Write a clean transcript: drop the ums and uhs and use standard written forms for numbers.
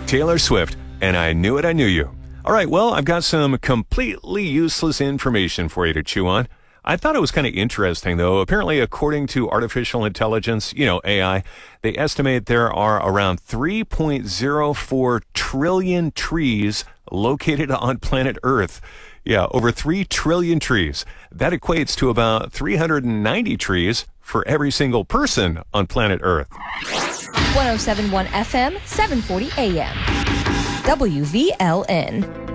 Taylor Swift, and I Knew It, I Knew You. All right, well, I've got some completely useless information for you to chew on. I thought it was kind of interesting, though. Apparently, according to artificial intelligence, AI, they estimate there are around 3.04 trillion trees located on planet Earth. Yeah, over 3 trillion trees. That equates to about 390 trees for every single person on planet Earth. 107.1 FM, 740 AM. WVLN.